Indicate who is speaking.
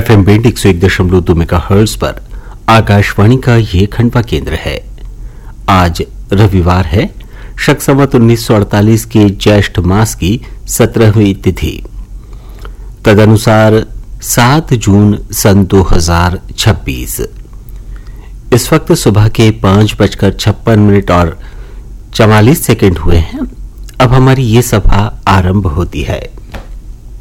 Speaker 1: FM band 101.2 megahertz पर आकाशवाणी का ये खंडवा केंद्र है। आज रविवार है, शक संवत 1948 के ज्येष्ठ मास की 17वीं तिथि, तदनुसार 7 जून सन 2026। इस वक्त सुबह के 5:56 और 44 सेकंड हुए हैं। अब हमारी ये सभा आरंभ होती है।